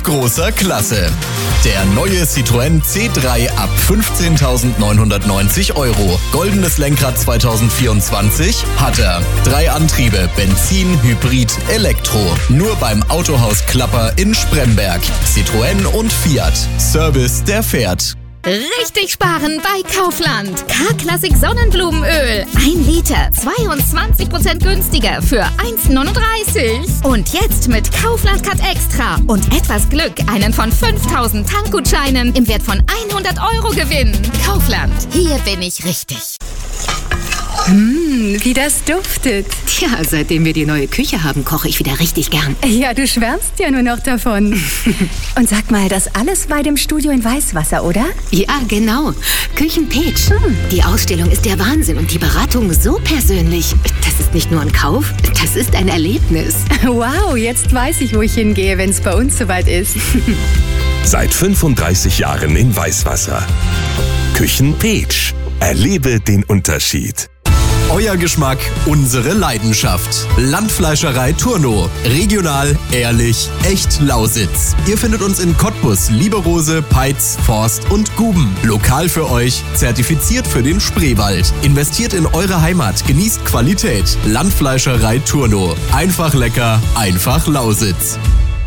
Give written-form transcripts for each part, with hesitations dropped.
großer Klasse. Der neue Citroën C3 ab 15.990 €. Goldenes Lenkrad 2024 hat er. 3 Antriebe, Benzin, Hybrid, Elektro. Nur beim Autohaus Klapper in Spremberg. Citroën und Fiat. Service, der fährt. Richtig sparen bei Kaufland. K-Classic Sonnenblumenöl. 1 Liter, 22% günstiger für 1,39. Und jetzt mit Kaufland Cut Extra und etwas Glück einen von 5.000 Tankgutscheinen im Wert von 100 € gewinnen. Kaufland, hier bin ich richtig. Wie das duftet. Tja, seitdem wir die neue Küche haben, koche ich wieder richtig gern. Ja, du schwärmst ja nur noch davon. Und sag mal, das alles bei dem Studio in Weißwasser, oder? Ja, genau. Küchenpeach. Die Ausstellung ist der Wahnsinn und die Beratung so persönlich. Das ist nicht nur ein Kauf, das ist ein Erlebnis. Wow, jetzt weiß ich, wo ich hingehe, wenn es bei uns soweit ist. Seit 35 Jahren in Weißwasser. Küchenpeach. Erlebe den Unterschied. Euer Geschmack, unsere Leidenschaft. Landfleischerei Turno. Regional, ehrlich, echt Lausitz. Ihr findet uns in Cottbus, Lieberose, Peitz, Forst und Guben. Lokal für euch, zertifiziert für den Spreewald. Investiert in eure Heimat, genießt Qualität. Landfleischerei Turno. Einfach lecker, einfach Lausitz.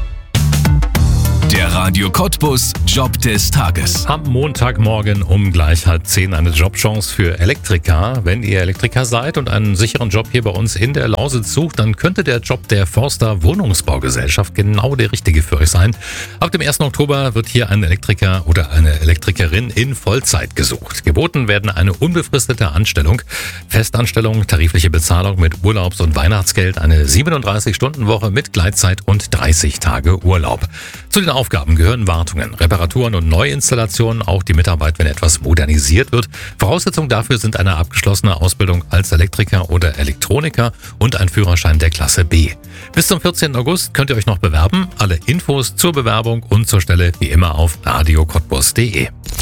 Der Radio Cottbus Job des Tages. Am Montagmorgen um gleich 9:30 eine Jobchance für Elektriker. Wenn ihr Elektriker seid und einen sicheren Job hier bei uns in der Lausitz sucht, dann könnte der Job der Forster Wohnungsbaugesellschaft genau der richtige für euch sein. Ab dem 1. Oktober wird hier ein Elektriker oder eine Elektrikerin in Vollzeit gesucht. Geboten werden eine unbefristete Anstellung, Festanstellung, tarifliche Bezahlung mit Urlaubs- und Weihnachtsgeld, eine 37-Stunden-Woche mit Gleitzeit und 30 Tage Urlaub. Zu den Aufgaben gehören Wartungen, Reparaturen und Neuinstallationen, auch die Mitarbeit, wenn etwas modernisiert wird. Voraussetzung dafür sind eine abgeschlossene Ausbildung als Elektriker oder Elektroniker und ein Führerschein der Klasse B. Bis zum 14. August könnt ihr euch noch bewerben. Alle Infos zur Bewerbung und zur Stelle wie immer auf radiocottbus.de.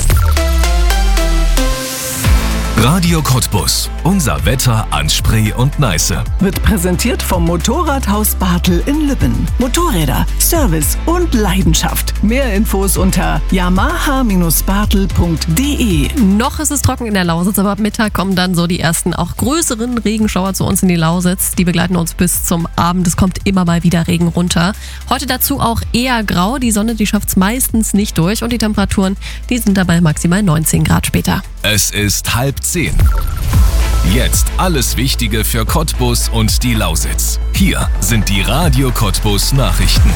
Radio Cottbus. Unser Wetter an Spree und Neiße. Wird präsentiert vom Motorradhaus Bartel in Lübben. Motorräder, Service und Leidenschaft. Mehr Infos unter yamaha-bartel.de. Noch ist es trocken in der Lausitz, aber ab Mittag kommen dann so die ersten auch größeren Regenschauer zu uns in die Lausitz. Die begleiten uns bis zum Abend. Es kommt immer mal wieder Regen runter. Heute dazu auch eher grau. Die Sonne, die schafft es meistens nicht durch. Und die Temperaturen, die sind dabei maximal 19 Grad später. Es ist 9:30. Jetzt alles Wichtige für Cottbus und die Lausitz. Hier sind die Radio Cottbus Nachrichten.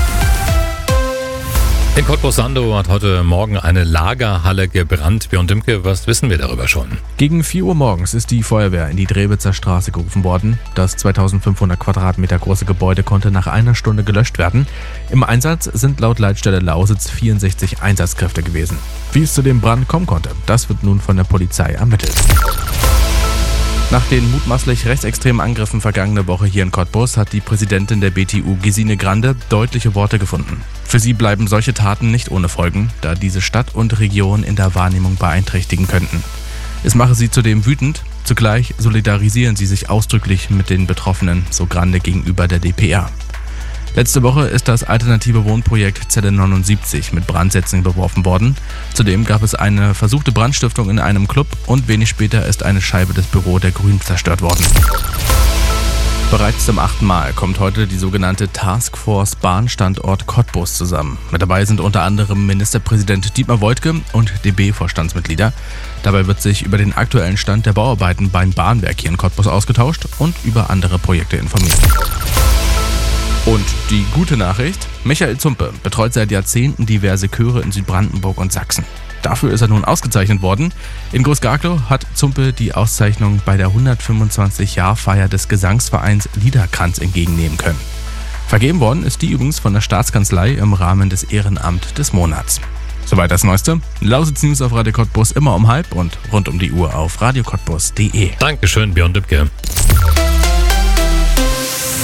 In Cottbus-Sandow hat heute Morgen eine Lagerhalle gebrannt. Björn Dümke, was wissen wir darüber schon? Gegen 4 Uhr morgens ist die Feuerwehr in die Drewitzer Straße gerufen worden. Das 2500 Quadratmeter große Gebäude konnte nach einer Stunde gelöscht werden. Im Einsatz sind laut Leitstelle Lausitz 64 Einsatzkräfte gewesen. Wie es zu dem Brand kommen konnte, das wird nun von der Polizei ermittelt. Nach den mutmaßlich rechtsextremen Angriffen vergangene Woche hier in Cottbus hat die Präsidentin der BTU, Gesine Grande, deutliche Worte gefunden. Für sie bleiben solche Taten nicht ohne Folgen, da diese Stadt und Region in der Wahrnehmung beeinträchtigen könnten. Es mache sie zudem wütend, zugleich solidarisieren sie sich ausdrücklich mit den Betroffenen, so Grande gegenüber der dpr. Letzte Woche ist das alternative Wohnprojekt Zelle 79 mit Brandsätzen beworfen worden. Zudem gab es eine versuchte Brandstiftung in einem Club und wenig später ist eine Scheibe des Büro der Grünen zerstört worden. Bereits zum 8. Mal kommt heute die sogenannte Taskforce Bahnstandort Cottbus zusammen. Mit dabei sind unter anderem Ministerpräsident Dietmar Woidke und DB-Vorstandsmitglieder. Dabei wird sich über den aktuellen Stand der Bauarbeiten beim Bahnwerk hier in Cottbus ausgetauscht und über andere Projekte informiert. Und die gute Nachricht: Michael Zumpe betreut seit Jahrzehnten diverse Chöre in Südbrandenburg und Sachsen. Dafür ist er nun ausgezeichnet worden. In Groß-Garklow hat Zumpe die Auszeichnung bei der 125-Jahr-Feier des Gesangsvereins Liederkranz entgegennehmen können. Vergeben worden ist die übrigens von der Staatskanzlei im Rahmen des Ehrenamt des Monats. Soweit das Neueste. Lausitz News auf Radio Cottbus immer um 12 und rund um die Uhr auf radiocottbus.de. Dankeschön, Björn Dümke.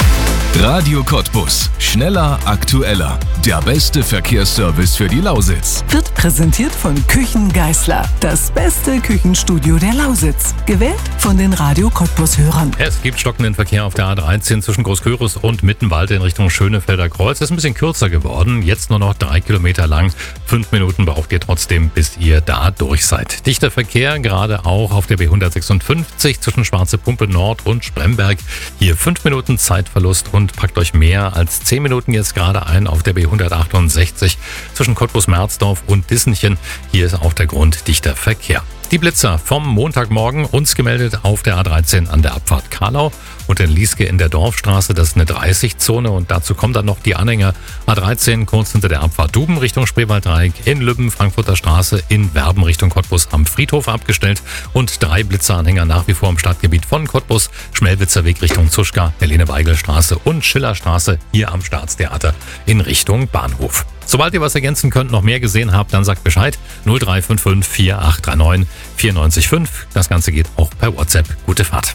Radio Cottbus. Schneller, aktueller. Der beste Verkehrsservice für die Lausitz. Wird präsentiert von Küchen Geisler. Das beste Küchenstudio der Lausitz. Gewählt von den Radio Cottbus-Hörern. Es gibt stockenden Verkehr auf der A13 zwischen Großkörus und Mittenwalde in Richtung Schönefelder Kreuz. Ist ein bisschen kürzer geworden. Jetzt nur noch 3 Kilometer lang. 5 Minuten braucht ihr trotzdem, bis ihr da durch seid. Dichter Verkehr, gerade auch auf der B156 zwischen Schwarze Pumpe Nord und Spremberg. Hier 5 Minuten Zeitverlust und packt euch mehr als 10 Minuten jetzt gerade ein auf der B168 zwischen Cottbus-Merzdorf und Dissenchen. Hier ist auch der Grund dichter Verkehr. Die Blitzer vom Montagmorgen uns gemeldet auf der A13 an der Abfahrt Karlau und in Lieske in der Dorfstraße. Das ist eine 30-Zone und dazu kommen dann noch die Anhänger A13 kurz hinter der Abfahrt Duben Richtung Spreewalddreieck, in Lübben Frankfurter Straße, in Werben Richtung Cottbus am Friedhof abgestellt und 3 Blitzeranhänger nach wie vor im Stadtgebiet von Cottbus, Schmelwitzer Weg Richtung Zuschka, Helene-Weigel-Straße und Schillerstraße hier am Staatstheater in Richtung Bahnhof. Sobald ihr was ergänzen könnt, noch mehr gesehen habt, dann sagt Bescheid. 0355 4839 94.5. Das Ganze geht auch per WhatsApp. Gute Fahrt.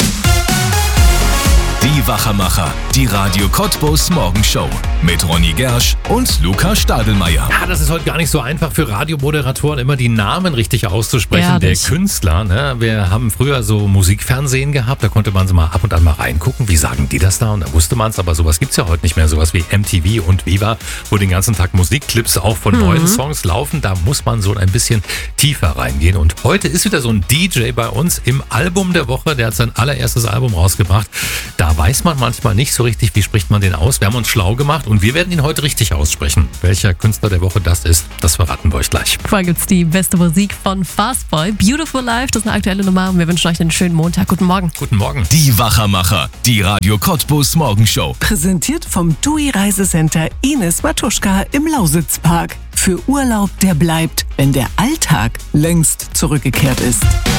Die Wachermacher. Die Radio Cottbus Morgenshow. Mit Ronny Gersch und Luca Stadelmeier. Ja, das ist heute gar nicht so einfach für Radiomoderatoren, immer die Namen richtig auszusprechen der Künstler. Ne? Wir haben früher so Musikfernsehen gehabt, da konnte man so mal ab und an mal reingucken, wie sagen die das da? Und da wusste man es, aber sowas gibt's ja heute nicht mehr. Sowas wie MTV und Viva, wo den ganzen Tag Musikclips auch von neuen Songs laufen. Da muss man so ein bisschen tiefer reingehen. Und heute ist wieder so ein DJ bei uns im Album der Woche. Der hat sein allererstes Album rausgebracht. Da weiß man manchmal nicht so richtig, wie spricht man den aus. Wir haben uns schlau gemacht und wir werden ihn heute richtig aussprechen. Welcher Künstler der Woche das ist, das verraten wir euch gleich. Vorher gibt's die beste Musik von Fastboy. Beautiful Life, das ist eine aktuelle Nummer und wir wünschen euch einen schönen Montag. Guten Morgen. Guten Morgen. Die Wachermacher, die Radio Cottbus Morgenshow. Präsentiert vom TUI Reisecenter Ines Matuschka im Lausitzpark. Für Urlaub, der bleibt, wenn der Alltag längst zurückgekehrt ist.